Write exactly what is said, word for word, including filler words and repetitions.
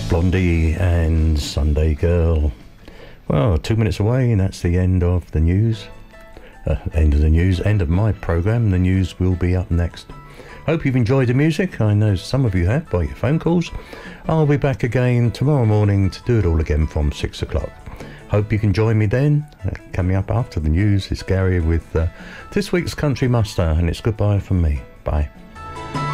Blondie and Sunday Girl. Well, two minutes away and that's the end of the news. Uh, end of the news, end of my programme. The news will be up next. Hope you've enjoyed the music. I know some of you have by your phone calls. I'll be back again tomorrow morning to do it all again from six o'clock. Hope you can join me then. Uh, coming up after the news is Gary with uh, this week's Country Muster, and it's goodbye from me. Bye.